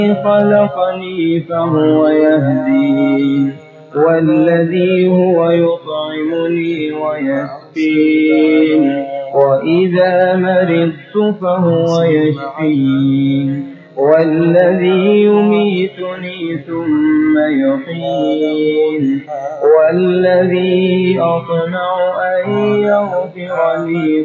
خلقني فهو يهدين والذي هو يطعمني ويسقين وإذا مرضت فهو يشفين والذي يميتني ثم يحيين والذي أطمع أن يغفر لي